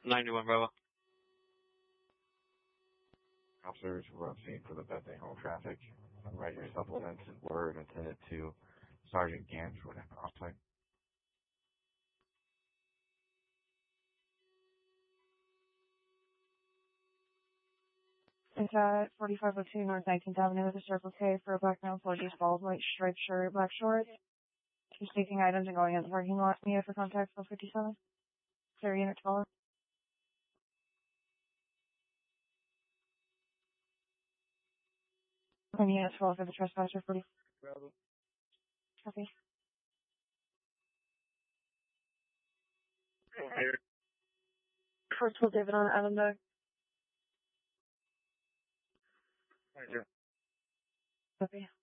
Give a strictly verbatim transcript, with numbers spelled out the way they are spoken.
ninety-one Bravo. Officers were on scene for the Bethany Home traffic. Write your supplements in Word and send it to Sergeant Gantz when an offsite. It's at forty-five oh two North nineteenth Avenue with a Circle K for a black male, four G's bald, white striped shirt, black shorts. He's taking items and going in the parking lot. Mia for contact four fifty-seven. Clear unit twelve. And unit twelve for the trespasser forty. Bravo. Copy. First, David on Adamberg. Roger. Copy.